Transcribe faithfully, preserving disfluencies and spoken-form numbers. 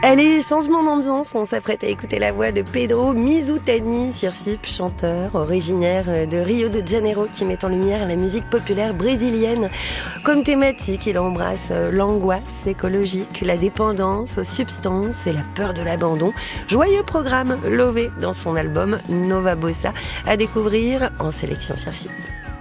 Allez, changement d'ambiance, on s'apprête à écouter la voix de Pedro Mizutani sur Sip, chanteur originaire de Rio de Janeiro qui met en lumière la musique populaire brésilienne. Comme thématique, il embrasse l'angoisse écologique, la dépendance aux substances et la peur de l'abandon. Joyeux programme lové dans son album Nova Bossa à découvrir en sélection sur Sip.